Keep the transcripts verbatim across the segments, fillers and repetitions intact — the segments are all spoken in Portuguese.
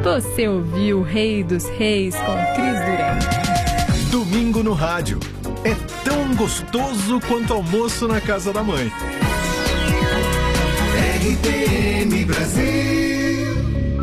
Você ouviu Rei dos Reis com Cris Durante. Domingo no rádio. É tão gostoso quanto almoço na casa da mãe. R T M Brasil.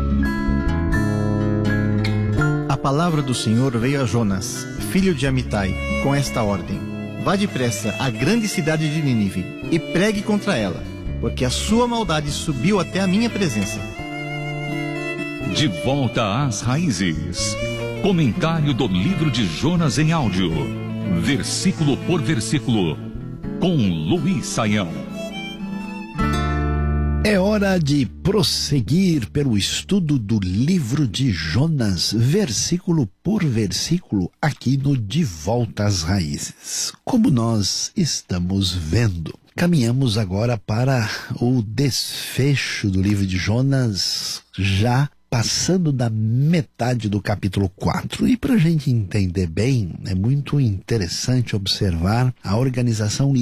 A palavra do Senhor veio a Jonas, filho de Amitai, com esta ordem: vá depressa à grande cidade de Nínive e pregue contra ela, porque a sua maldade subiu até a minha presença. De volta às raízes. Comentário do livro de Jonas em áudio, versículo por versículo, com Luiz Saião. É hora de prosseguir pelo estudo do livro de Jonas, versículo por versículo, aqui no De Volta às Raízes. Como nós estamos vendo, caminhamos agora para o desfecho do livro de Jonas, já passando da metade do capítulo quatro. E para a gente entender bem, é muito interessante observar a organização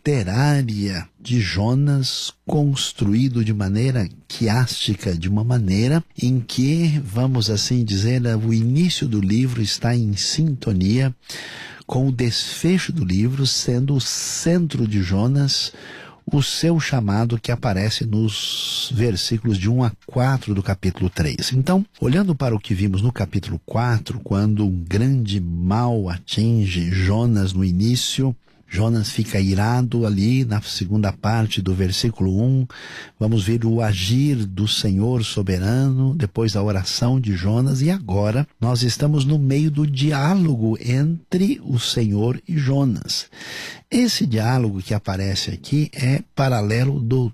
literária de Jonas, construído de maneira quiástica, de uma maneira em que, vamos assim dizer, o início do livro está em sintonia com o desfecho do livro, sendo o centro de Jonas o seu chamado, que aparece nos versículos de um a quatro do capítulo três. Então, olhando para o que vimos no capítulo quatro, quando um grande mal atinge Jonas no início, Jonas fica irado ali na segunda parte do versículo um. Vamos ver o agir do Senhor soberano, depois a oração de Jonas, e agora nós estamos no meio do diálogo entre o Senhor e Jonas. Esse diálogo que aparece aqui é paralelo do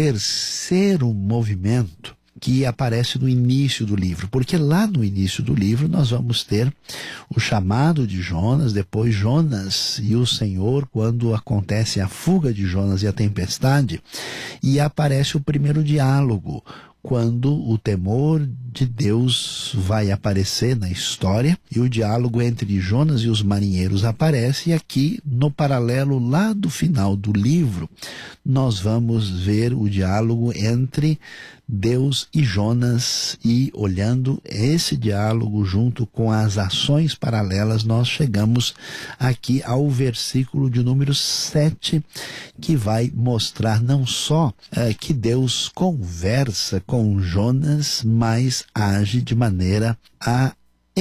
terceiro movimento que aparece no início do livro, porque lá no início do livro nós vamos ter o chamado de Jonas, depois Jonas e o Senhor, quando acontece a fuga de Jonas e a tempestade, e aparece o primeiro diálogo, quando o temor de Deus vai aparecer na história e o diálogo entre Jonas e os marinheiros aparece. E aqui no paralelo lá do final do livro nós vamos ver o diálogo entre Deus e Jonas, e olhando esse diálogo junto com as ações paralelas, nós chegamos aqui ao versículo de número sete, que vai mostrar não só é, que Deus conversa com Jonas, mas age de maneira a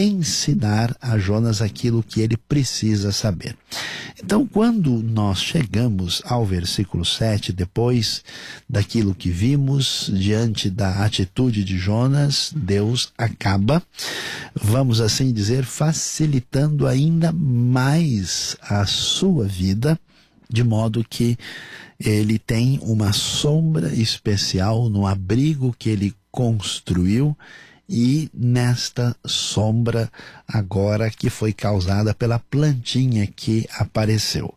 ensinar a Jonas aquilo que ele precisa saber. Então, quando nós chegamos ao versículo sete, depois daquilo que vimos, diante da atitude de Jonas, Deus acaba, vamos assim dizer, facilitando ainda mais a sua vida, de modo que ele tem uma sombra especial no abrigo que ele construiu, e nesta sombra agora que foi causada pela plantinha que apareceu.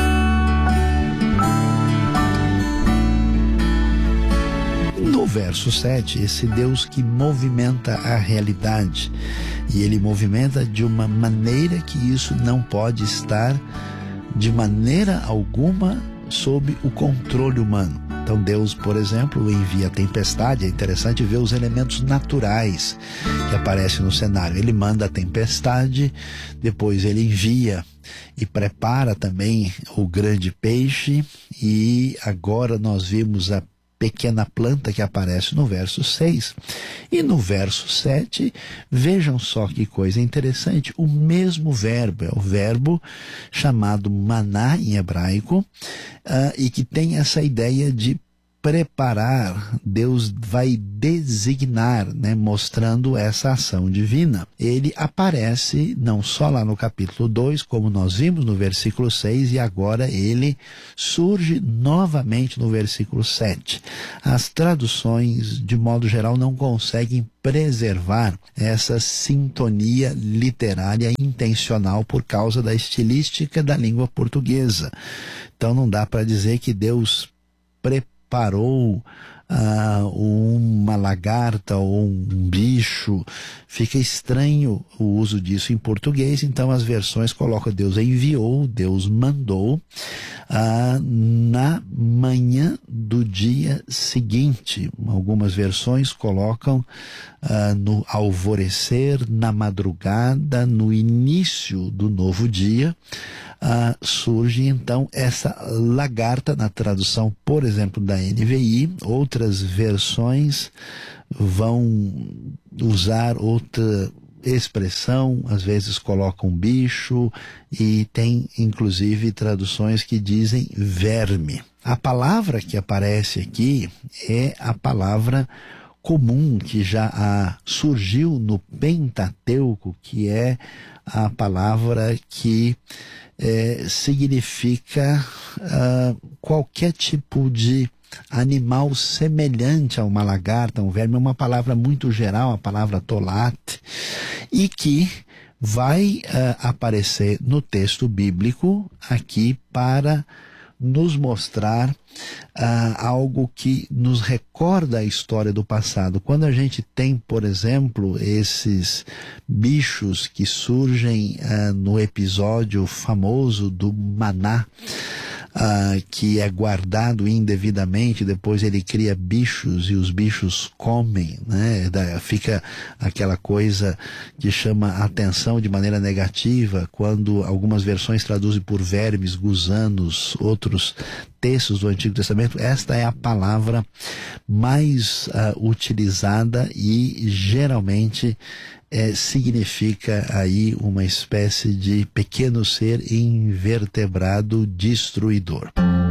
No verso sete, esse Deus que movimenta a realidade, e ele movimenta de uma maneira que isso não pode estar de maneira alguma sob o controle humano. Então Deus, por exemplo, envia a tempestade. É interessante ver os elementos naturais que aparecem no cenário. Ele manda a tempestade, depois ele envia e prepara também o grande peixe, e agora nós vimos a pequena planta que aparece no verso seis. E no verso sete, vejam só que coisa interessante, o mesmo verbo, é o verbo chamado maná em hebraico, uh, e que tem essa ideia de preparar. Deus vai designar, né, mostrando essa ação divina. Ele aparece não só lá no capítulo dois, como nós vimos no versículo seis, e agora ele surge novamente no versículo sete. As traduções, de modo geral, não conseguem preservar essa sintonia literária intencional por causa da estilística da língua portuguesa. Então não dá para dizer que Deus preparou ah, uma lagarta ou um bicho. Fica estranho o uso disso em português, então as versões colocam Deus enviou, Deus mandou, ah, na manhã do dia seguinte. Algumas versões colocam ah, no alvorecer, na madrugada, no início do novo dia. Ah, surge então essa lagarta na tradução, por exemplo, da N V I. Outras versões vão usar outra expressão, às vezes colocam bicho, e tem inclusive traduções que dizem verme. A palavra que aparece aqui é a palavra comum que já ah, surgiu no Pentateuco, que é a palavra que eh, significa ah, qualquer tipo de animal semelhante a uma lagarta, um verme. É uma palavra muito geral, a palavra tolat, e que vai uh, aparecer no texto bíblico aqui para nos mostrar uh, algo que nos recorda a história do passado. Quando a gente tem, por exemplo, esses bichos que surgem uh, no episódio famoso do maná, Uh, que é guardado indevidamente, depois ele cria bichos e os bichos comem, né? Da, fica aquela coisa que chama a atenção de maneira negativa, quando algumas versões traduzem por vermes, gusanos, outros textos do Antigo Testamento. Esta é a palavra mais uh, utilizada e geralmente É, significa aí uma espécie de pequeno ser invertebrado destruidor.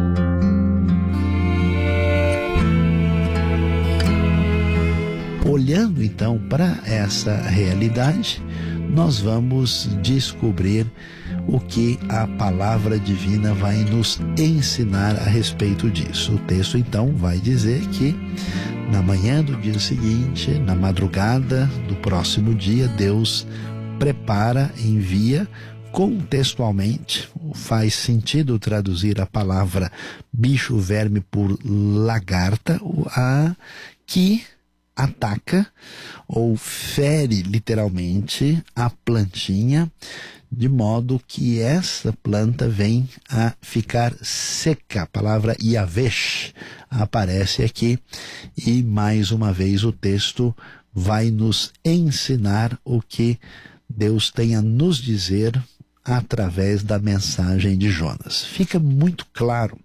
Olhando então para essa realidade, nós vamos descobrir o que a palavra divina vai nos ensinar a respeito disso. O texto então vai dizer que na manhã do dia seguinte, na madrugada do próximo dia, Deus prepara, envia. Contextualmente, faz sentido traduzir a palavra bicho, verme por lagarta, a que ataca ou fere literalmente a plantinha, de modo que essa planta vem a ficar seca. A palavra yavesh aparece aqui e mais uma vez o texto vai nos ensinar o que Deus tem a nos dizer através da mensagem de Jonas. Fica muito claro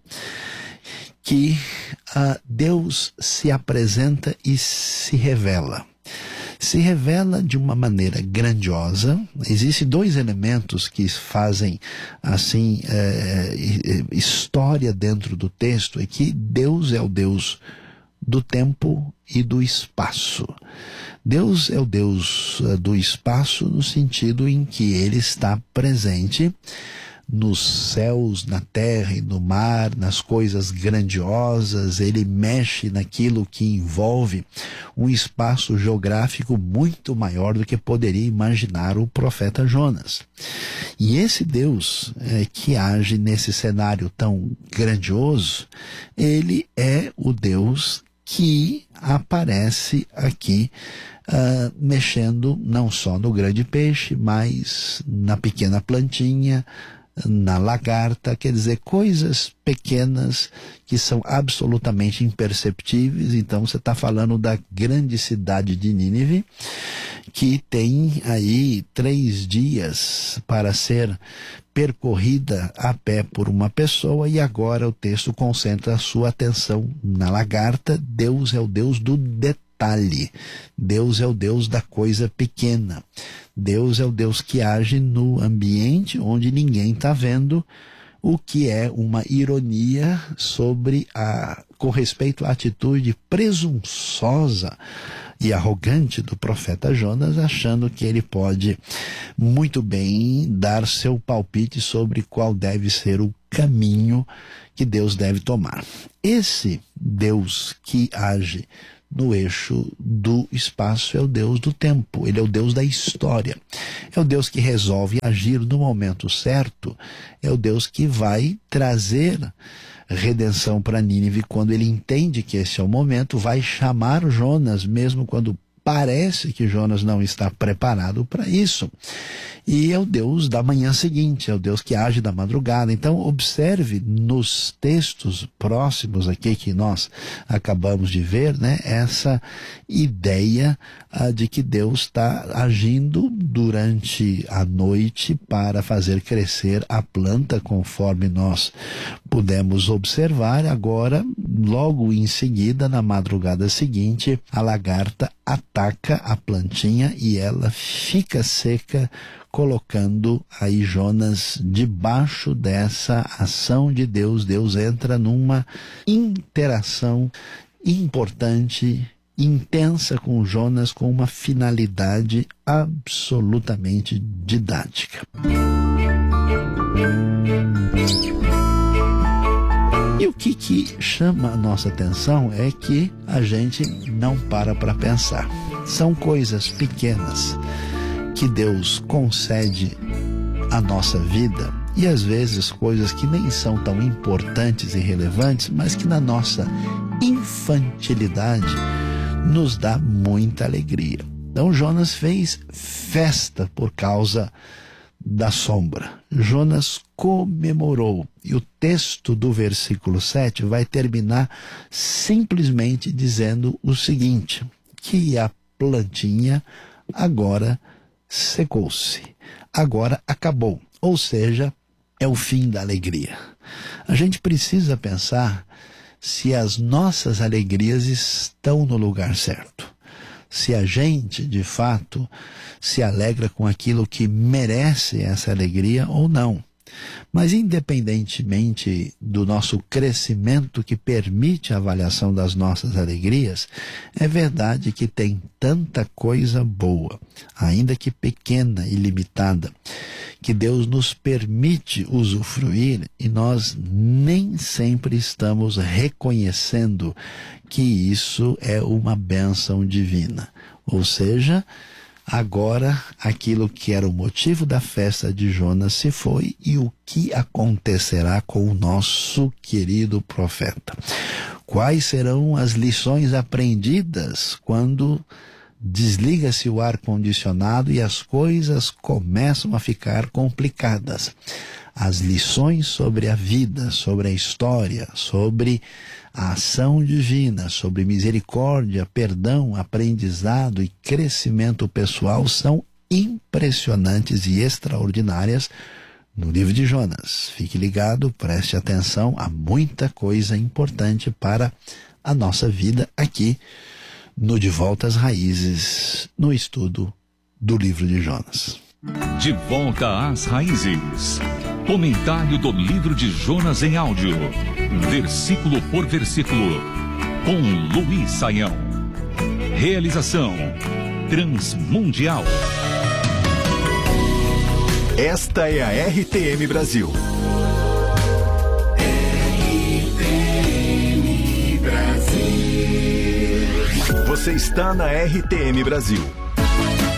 que uh, Deus se apresenta e se revela. Se revela de uma maneira grandiosa. Existem dois elementos que fazem assim é, história dentro do texto, é que Deus é o Deus do tempo e do espaço. Deus é o Deus uh, do espaço no sentido em que Ele está presente nos céus, na terra e no mar, nas coisas grandiosas. Ele mexe naquilo que envolve um espaço geográfico muito maior do que poderia imaginar o profeta Jonas. E esse Deus é, que age nesse cenário tão grandioso, ele é o Deus que aparece aqui uh, mexendo não só no grande peixe, mas na pequena plantinha, na lagarta, quer dizer, coisas pequenas que são absolutamente imperceptíveis. Então você está falando da grande cidade de Nínive, que tem aí três dias para ser percorrida a pé por uma pessoa, e agora o texto concentra a sua atenção na lagarta. Deus é o Deus do detalhe. Deus é o Deus da coisa pequena. Deus é o Deus que age no ambiente onde ninguém está vendo, o que é uma ironia sobre a, com respeito à atitude presunçosa e arrogante do profeta Jonas, achando que ele pode muito bem dar seu palpite sobre qual deve ser o caminho que Deus deve tomar. Esse Deus que age no eixo do espaço é o Deus do tempo, ele é o Deus da história, é o Deus que resolve agir no momento certo, é o Deus que vai trazer redenção para Nínive, quando ele entende que esse é o momento, vai chamar Jonas, mesmo quando parece que Jonas não está preparado para isso. E é o Deus da manhã seguinte, é o Deus que age da madrugada. Então observe nos textos próximos aqui que nós acabamos de ver, né, essa ideia ah, de que Deus está agindo durante a noite para fazer crescer a planta, conforme nós pudemos observar. Agora, logo em seguida, na madrugada seguinte, a lagarta ataca a plantinha e ela fica seca, colocando aí Jonas debaixo dessa ação de Deus. Deus entra numa interação importante, intensa com Jonas, com uma finalidade absolutamente didática. E o que, que chama a nossa atenção é que a gente não para para pensar. São coisas pequenas que Deus concede à nossa vida, e às vezes coisas que nem são tão importantes e relevantes, mas que na nossa infantilidade nos dá muita alegria. Então Jonas fez festa por causa da sombra. Jonas comemorou. E o texto do versículo sete vai terminar simplesmente dizendo o seguinte, que a plantinha agora secou-se, agora acabou, ou seja, é o fim da alegria. A gente precisa pensar se as nossas alegrias estão no lugar certo, se a gente, de fato, se alegra com aquilo que merece essa alegria ou não. Mas independentemente do nosso crescimento que permite a avaliação das nossas alegrias, é verdade que tem tanta coisa boa, ainda que pequena e limitada, que Deus nos permite usufruir e nós nem sempre estamos reconhecendo que isso é uma bênção divina. Ou seja, agora, aquilo que era o motivo da festa de Jonas se foi, e o que acontecerá com o nosso querido profeta? Quais serão as lições aprendidas quando desliga-se o ar-condicionado e as coisas começam a ficar complicadas? As lições sobre a vida, sobre a história, sobre a ação divina, sobre misericórdia, perdão, aprendizado e crescimento pessoal são impressionantes e extraordinárias no livro de Jonas. Fique ligado, preste atenção, há muita coisa importante para a nossa vida aqui no De Volta às Raízes, no estudo do livro de Jonas. De Volta às Raízes. Comentário do livro de Jonas em áudio, versículo por versículo, com Luiz Saião. Realização Transmundial. Esta é a R T M Brasil. R T M Brasil. Você está na R T M Brasil.